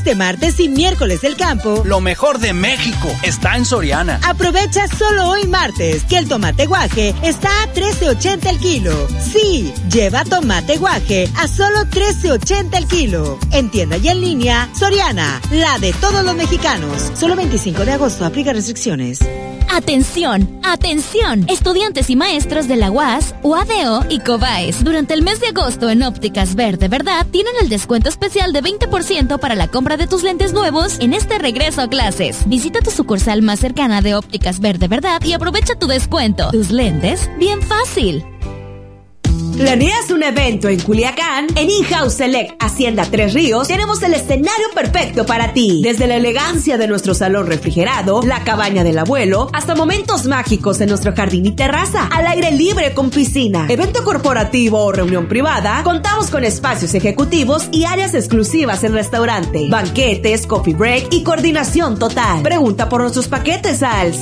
Este martes y miércoles del campo, lo mejor de México está en Soriana. Aprovecha solo hoy martes que el tomate guaje está a $13.80 el kilo. Sí, lleva tomate guaje a solo $13.80 el kilo. En tienda y en línea, Soriana, la de todos los mexicanos. Solo 25 de agosto, aplica restricciones. ¡Atención! ¡Atención! Estudiantes y maestros de la UAS, UADO y COBAES. Durante el mes de agosto en Ópticas Verde Verdad tienen el descuento especial de 20% para la compra de tus lentes nuevos en este regreso a clases. Visita tu sucursal más cercana de Ópticas Verde Verdad y aprovecha tu descuento. Tus lentes, bien fácil. ¿Planeas un evento en Culiacán? En In-House Select Hacienda Tres Ríos tenemos el escenario perfecto para ti. Desde la elegancia de nuestro salón refrigerado, la cabaña del abuelo, hasta momentos mágicos en nuestro jardín y terraza, al aire libre con piscina. Evento corporativo o reunión privada, contamos con espacios ejecutivos y áreas exclusivas en restaurante, banquetes, coffee break y coordinación total. Pregunta por nuestros paquetes al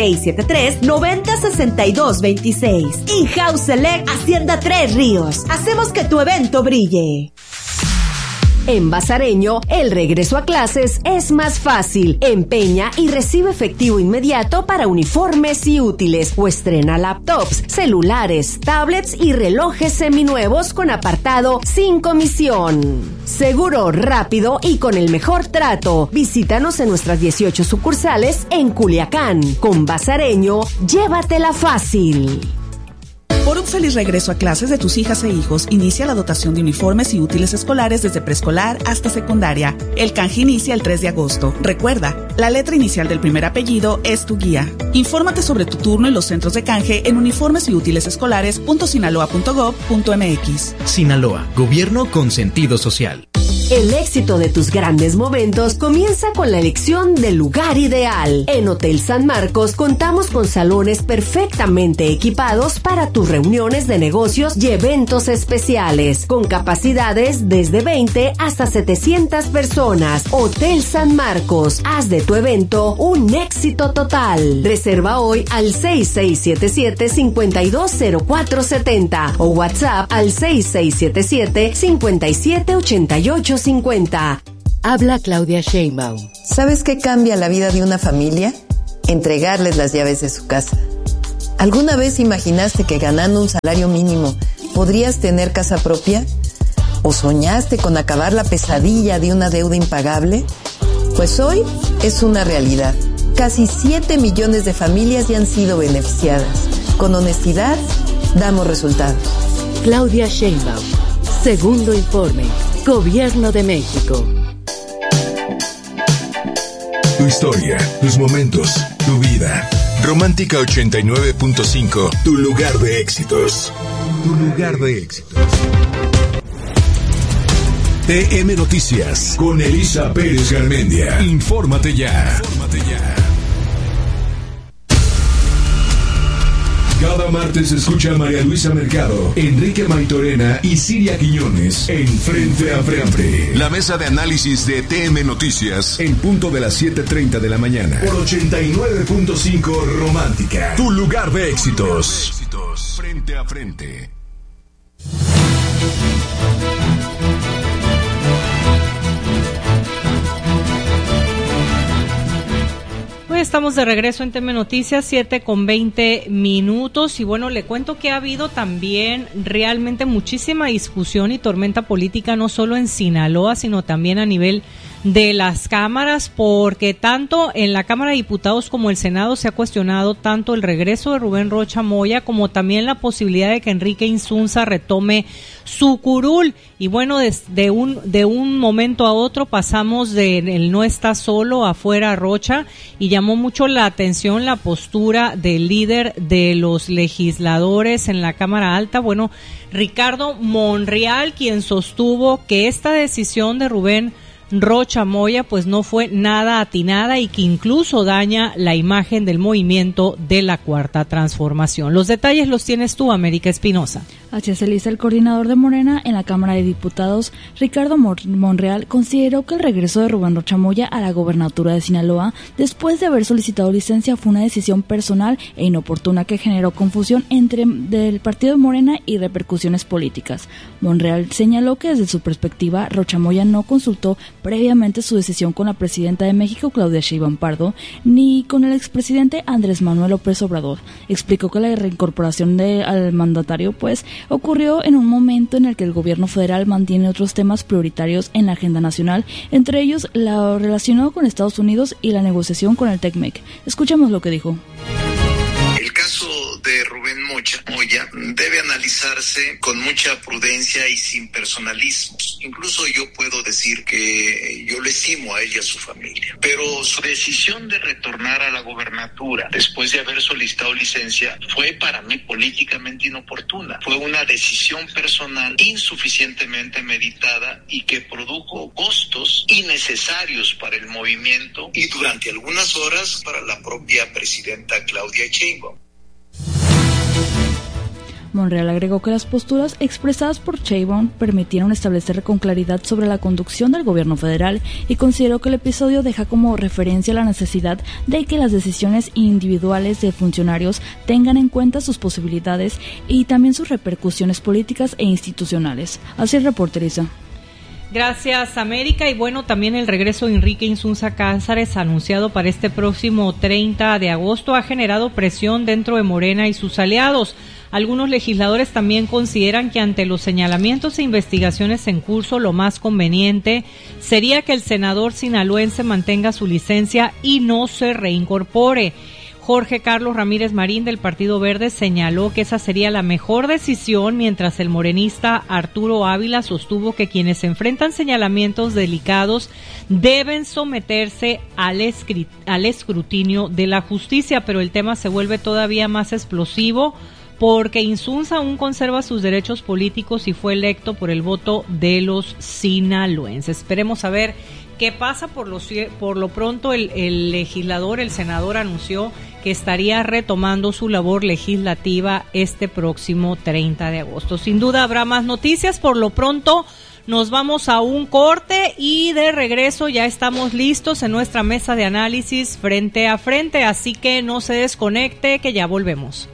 6673-906226. In-House Select Hacienda Tres Ríos. Hacemos que tu evento brille. En Bazareño, el regreso a clases es más fácil. Empeña y recibe efectivo inmediato para uniformes y útiles o estrena laptops, celulares, tablets y relojes seminuevos con apartado sin comisión. Seguro, rápido y con el mejor trato. Visítanos en nuestras 18 sucursales en Culiacán. Con Bazareño, llévatela fácil. Por un feliz regreso a clases de tus hijas e hijos, inicia la dotación de uniformes y útiles escolares desde preescolar hasta secundaria. El canje inicia el 3 de agosto. Recuerda, la letra inicial del primer apellido es tu guía. Infórmate sobre tu turno en los centros de canje en uniformesyútilesescolares.sinaloa.gov.mx. Sinaloa, gobierno con sentido social. El éxito de tus grandes momentos comienza con la elección del lugar ideal. En Hotel San Marcos contamos con salones perfectamente equipados para tus reuniones de negocios y eventos especiales, con capacidades desde 20 hasta 700 personas. Hotel San Marcos, haz de tu evento un éxito total. Reserva hoy al 6677-520470 o WhatsApp al 6677-578850. Habla Claudia Sheinbaum. ¿Sabes qué cambia la vida de una familia? Entregarles las llaves de su casa. ¿Alguna vez imaginaste que ganando un salario mínimo podrías tener casa propia? ¿O soñaste con acabar la pesadilla de una deuda impagable? Pues hoy es una realidad. Casi 7 millones de familias ya han sido beneficiadas. Con honestidad, damos resultados. Claudia Sheinbaum. Segundo informe. Gobierno de México. Tu historia, tus momentos, tu vida. Romántica 89.5, tu lugar de éxitos. Tu lugar de éxitos. TM Noticias con Elisa Pérez Garmendia. Infórmate ya. Cada martes escucha a María Luisa Mercado, Enrique Maitorena y Siria Quiñones en Frente a Frente. La mesa de análisis de TM Noticias en punto de las 7:30 de la mañana. Por 89.5 Romántica. Tu lugar de éxitos. Frente a Frente. Hoy estamos de regreso en TM Noticias, 7:20 y bueno, le cuento que ha habido también realmente muchísima discusión y tormenta política, no solo en Sinaloa, sino también a nivel de las cámaras, porque tanto en la Cámara de Diputados como el Senado se ha cuestionado tanto el regreso de Rubén Rocha Moya como también la posibilidad de que Enrique Insunza retome su curul. Y bueno, de un momento a otro pasamos de el no está solo afuera Rocha, y llamó mucho la atención la postura del líder de los legisladores en la Cámara Alta, bueno, Ricardo Monreal, quien sostuvo que esta decisión de Rubén Rocha Moya pues no fue nada atinada y que incluso daña la imagen del movimiento de la Cuarta Transformación. Los detalles los tienes tú, América Espinosa. Así es, Elisa. El coordinador de Morena en la Cámara de Diputados, Ricardo Monreal, consideró que el regreso de Rubén Rocha Moya a la gobernatura de Sinaloa, después de haber solicitado licencia, fue una decisión personal e inoportuna que generó confusión entre del partido de Morena y repercusiones políticas. Monreal señaló que desde su perspectiva, Rocha Moya no consultó previamente su decisión con la presidenta de México, Claudia Sheinbaum Pardo, ni con el expresidente Andrés Manuel López Obrador. Explicó que la reincorporación al mandatario pues ocurrió en un momento en el que el gobierno federal mantiene otros temas prioritarios en la agenda nacional, entre ellos lo relacionado con Estados Unidos y la negociación con el TECMEC. Escuchemos lo que dijo. El caso de Rubén Moya debe analizarse con mucha prudencia y sin personalismos. Incluso yo puedo decir que yo le estimo a él y a su familia. Pero su decisión de retornar a la gobernatura después de haber solicitado licencia fue para mí políticamente inoportuna. Fue una decisión personal insuficientemente meditada y que produjo costos innecesarios para el movimiento y durante algunas horas para la propia presidenta Claudia Sheinbaum. Monreal agregó que las posturas expresadas por Sheinbaum permitieron establecer con claridad sobre la conducción del gobierno federal y consideró que el episodio deja como referencia la necesidad de que las decisiones individuales de funcionarios tengan en cuenta sus posibilidades y también sus repercusiones políticas e institucionales. Así reporteriza. Gracias, América. Y bueno, también el regreso de Enrique Insunza Cázares, anunciado para este próximo 30 de agosto, ha generado presión dentro de Morena y sus aliados. Algunos legisladores también consideran que ante los señalamientos e investigaciones en curso, lo más conveniente sería que el senador sinaloense mantenga su licencia y no se reincorpore. Jorge Carlos Ramírez Marín del Partido Verde señaló que esa sería la mejor decisión, mientras el morenista Arturo Ávila sostuvo que quienes enfrentan señalamientos delicados deben someterse al escrutinio de la justicia, pero el tema se vuelve todavía más explosivo porque Insunza aún conserva sus derechos políticos y fue electo por el voto de los sinaloenses. Esperemos a ver qué pasa. Por lo pronto el legislador, el senador, anunció que estaría retomando su labor legislativa este próximo 30 de agosto. Sin duda habrá más noticias. Por lo pronto nos vamos a un corte y de regreso ya estamos listos en nuestra mesa de análisis frente a frente, así que no se desconecte, que ya volvemos.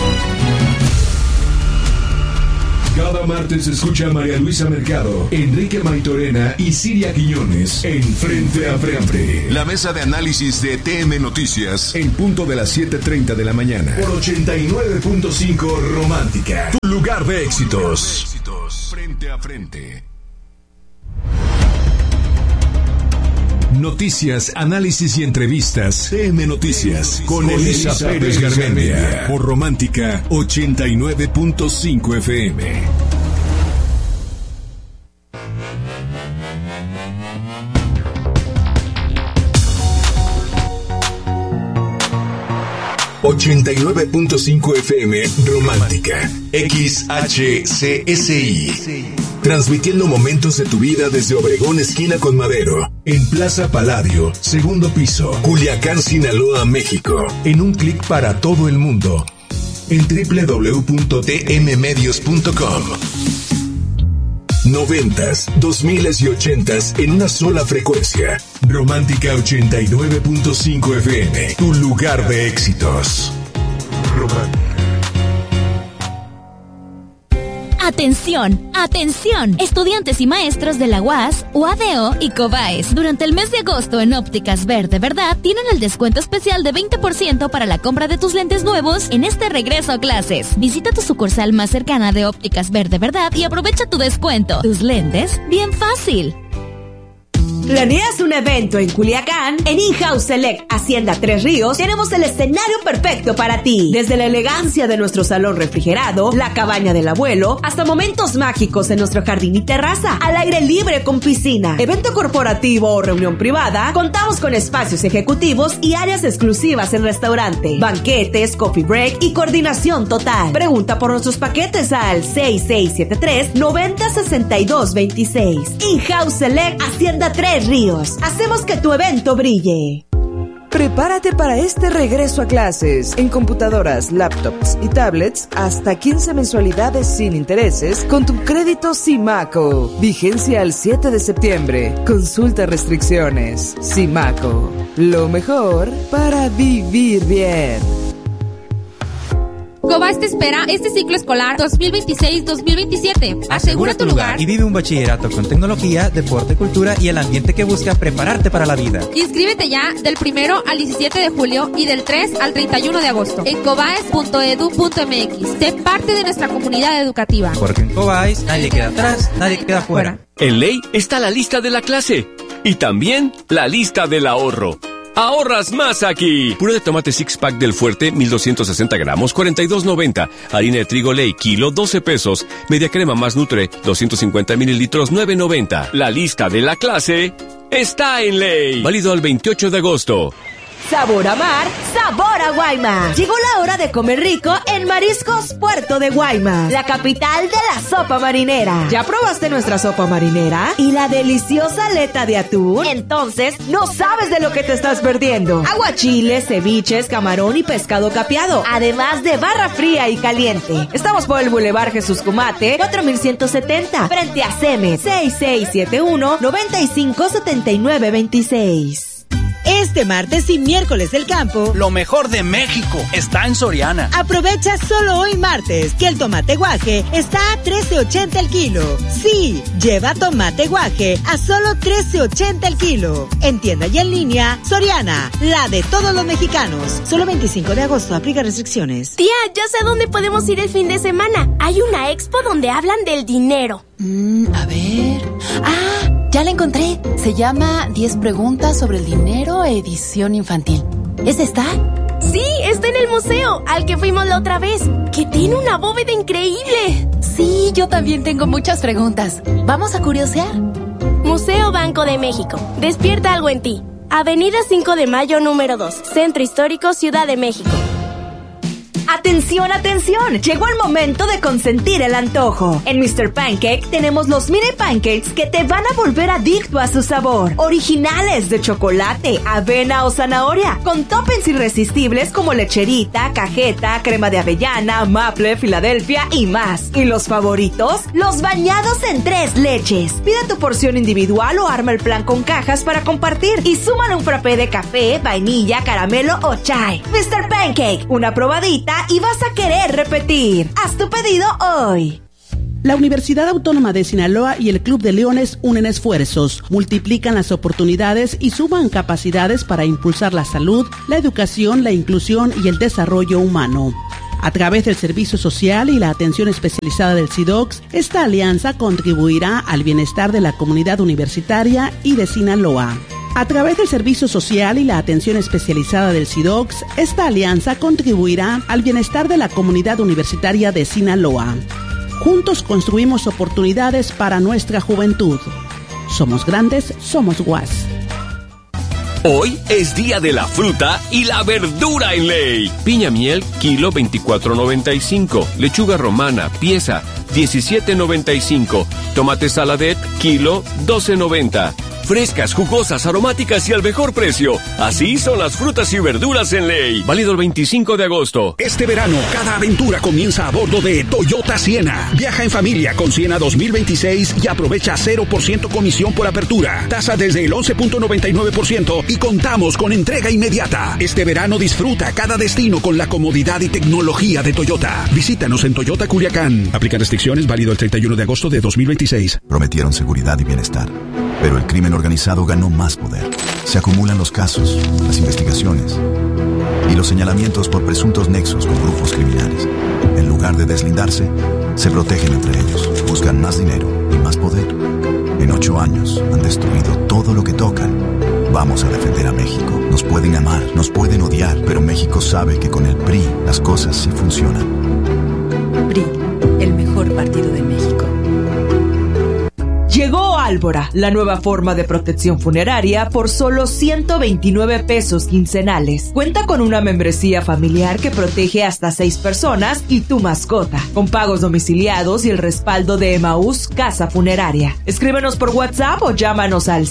Cada martes escucha a María Luisa Mercado, Enrique Maitorena y Siria Quiñones en Frente a Frente. La mesa de análisis de TM Noticias en punto de las 7:30 de la mañana. Por 89.5 Romántica. Tu lugar de éxitos. Frente a Frente. Noticias, análisis y entrevistas. TM Noticias con Elisa Pérez Garmendia. Por Romántica 89.5 FM. ...89.5 FM Romántica, XHCSI... transmitiendo momentos de tu vida desde Obregón, esquina con Madero, en Plaza Palladio, segundo piso, Culiacán, Sinaloa, México, en un clic para todo el mundo, en www.tmmedios.com. 90s, 2000s y 80s en una sola frecuencia. Romántica 89.5 FM, tu lugar de éxitos. Romántica. ¡Atención! ¡Atención! Estudiantes y maestros de la UAS, UADO y COBAES. Durante el mes de agosto en Ópticas Verde Verdad tienen el descuento especial de 20% para la compra de tus lentes nuevos en este regreso a clases. Visita tu sucursal más cercana de Ópticas Verde Verdad y aprovecha tu descuento. Tus lentes, bien fácil. ¿Planeas un evento en Culiacán? En In-House Select Hacienda Tres Ríos tenemos el escenario perfecto para ti. Desde la elegancia de nuestro salón refrigerado, la cabaña del abuelo, hasta momentos mágicos en nuestro jardín y terraza, al aire libre con piscina. Evento corporativo o reunión privada, contamos con espacios ejecutivos y áreas exclusivas en restaurante, banquetes, coffee break y coordinación total. Pregunta por nuestros paquetes al 6673-906226. In-House Select Hacienda Tres Ríos. Hacemos que tu evento brille. Prepárate para este regreso a clases. En computadoras, laptops y tablets, hasta 15 mensualidades sin intereses con tu crédito Simaco. Vigencia al 7 de septiembre. Consulta restricciones. Simaco. Lo mejor para vivir bien. Cobás te espera este ciclo escolar 2026-2027. Asegura tu lugar y vive un bachillerato con tecnología, deporte, cultura y el ambiente que busca prepararte para la vida. Inscríbete ya del 1 al 17 de julio y del 3 al 31 de agosto en cobaes.edu.mx. Sé parte de nuestra comunidad educativa. Porque en Cobáis nadie queda atrás, nadie queda fuera. En ley está la lista de la clase y también la lista del ahorro. ¡Ahorras más aquí! Puré de tomate six pack del Fuerte, 1260 gramos, 42.90. Harina de trigo Ley, kilo, 12 pesos. Media crema más Nutre, 250 mililitros, 9.90. La lista de la clase está en Ley. Válido al 28 de agosto. Sabor a mar, sabor a Guaymas. Llegó la hora de comer rico en Mariscos Puerto de Guaymas, la capital de la sopa marinera. ¿Ya probaste nuestra sopa marinera? ¿Y la deliciosa aleta de atún? Entonces, no sabes de lo que te estás perdiendo. Aguachiles, ceviches, camarón y pescado capeado, además de barra fría y caliente. Estamos por el Boulevard Jesús Cumate, 4170, frente a CEMES, 6671-957926. Este martes y miércoles del campo, lo mejor de México está en Soriana. Aprovecha solo hoy martes que el tomate guaje está a $13.80 el kilo. Sí, lleva tomate guaje a solo $13.80 el kilo. En tienda y en línea, Soriana, la de todos los mexicanos. Solo 25 de agosto, aplica restricciones. Tía, ya sé a dónde podemos ir el fin de semana. Hay una expo donde hablan del dinero. A ver... Ya la encontré. Se llama 10 preguntas sobre el dinero, edición infantil. ¿Es esta? Sí, está en el museo, al que fuimos la otra vez, que tiene una bóveda increíble. Sí, yo también tengo muchas preguntas. ¿Vamos a curiosear? Museo Banco de México. Despierta algo en ti. Avenida 5 de Mayo, número 2. Centro Histórico, Ciudad de México. ¡Atención, atención! Llegó el momento de consentir el antojo. En Mr. Pancake tenemos los mini pancakes que te van a volver adicto a su sabor. Originales de chocolate, avena o zanahoria, con toppings irresistibles como lecherita, cajeta, crema de avellana, maple, Filadelfia y más. ¿Y los favoritos? Los bañados en 3 leches. Pide tu porción individual o arma el plan con cajas para compartir. Y súmale un frappé de café, vainilla, caramelo o chai. Mr. Pancake, una probadita y vas a querer repetir. Haz tu pedido hoy. La Universidad Autónoma de Sinaloa y el Club de Leones unen esfuerzos, multiplican las oportunidades y suman capacidades para impulsar la salud, la educación, la inclusión y el desarrollo humano. A través del servicio social y la atención especializada del SIDOCS, esta alianza contribuirá al bienestar de la comunidad universitaria y de Sinaloa. A través del servicio social y la atención especializada del SIDOCS, esta alianza contribuirá al bienestar de la comunidad universitaria de Sinaloa. Juntos construimos oportunidades para nuestra juventud. Somos grandes, somos UAS. Hoy es día de la fruta y la verdura en Ley. Piña miel, kilo, 24.95. Lechuga romana, pieza, 17.95. Tomate saladet, kilo, 12.90. Frescas, jugosas, aromáticas y al mejor precio. Así son las frutas y verduras en Ley. Válido el 25 de agosto. Este verano, cada aventura comienza a bordo de Toyota Siena. Viaja en familia con Siena 2026 y aprovecha 0% comisión por apertura. Tasa desde el 11.99% y contamos con entrega inmediata. Este verano disfruta cada destino con la comodidad y tecnología de Toyota. Visítanos en Toyota Culiacán. Aplica restricciones, válido el 31 de agosto de 2026. Prometieron seguridad y bienestar, pero el crimen organizado ganó más poder. Se acumulan los casos, las investigaciones y los señalamientos por presuntos nexos con grupos criminales. En lugar de deslindarse, se protegen entre ellos, buscan más dinero y más poder. En 8 años han destruido todo lo que tocan. Vamos a defender a México. Nos pueden amar, nos pueden odiar, pero México sabe que con el PRI las cosas sí funcionan. PRI, el mejor partido de México. Llegó Álvora, la nueva forma de protección funeraria por solo 129 pesos quincenales. Cuenta con una membresía familiar que protege hasta 6 personas y tu mascota, con pagos domiciliados y el respaldo de Emaús Casa Funeraria. Escríbenos por WhatsApp o llámanos al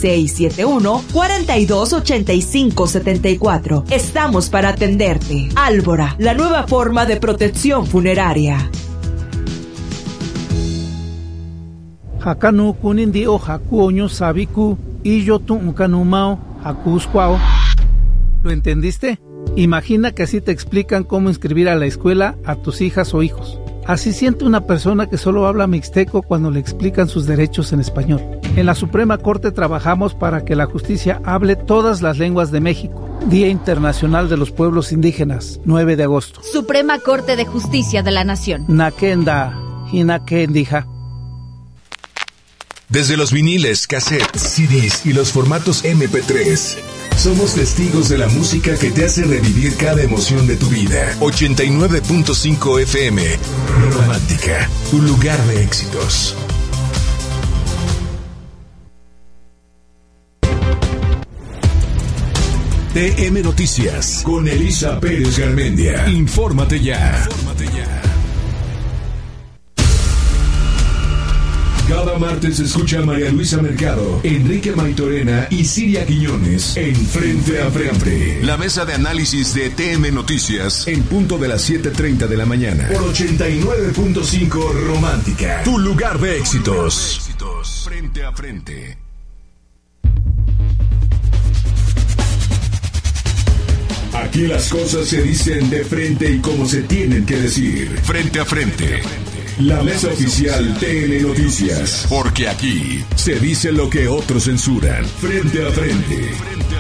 6671-428574. Estamos para atenderte. Álvora, la nueva forma de protección funeraria. Hakanu kunindi o hakuoño sabiku y yo tu kanumao hakuskwao. ¿Lo entendiste? Imagina que así te explican cómo inscribir a la escuela a tus hijas o hijos. Así siente una persona que solo habla mixteco cuando le explican sus derechos en español. En la Suprema Corte trabajamos para que la justicia hable todas las lenguas de México. Día Internacional de los Pueblos Indígenas, 9 de agosto. Suprema Corte de Justicia de la Nación. Nakenda, Hinakendija. Desde los viniles, cassettes, CDs y los formatos MP3, somos testigos de la música que te hace revivir cada emoción de tu vida. 89.5 FM, Romántica, tu lugar de éxitos. TM Noticias, con Elisa Pérez Garmendia. Infórmate ya. Cada martes escucha a María Luisa Mercado, Enrique Maitorena y Siria Quiñones en Frente a Frente. La mesa de análisis de TM Noticias en punto de las 7:30 de la mañana. Por 89.5 Romántica, tu lugar de éxitos. Frente a Frente. Aquí las cosas se dicen de frente y como se tienen que decir. Frente a Frente. La mesa oficial TN Noticias. Porque aquí se dice lo que otros censuran. Frente a Frente.